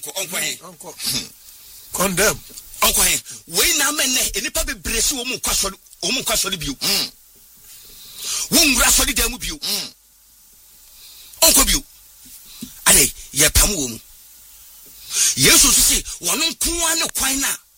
Uncle. Condemn. Uncle, we na men enipa be bresi wo mu kwasori bio. Wo ngura sori dem bio. Uncle bio. Ale ye pam wo mu. Yesu se wono nko ane kwan na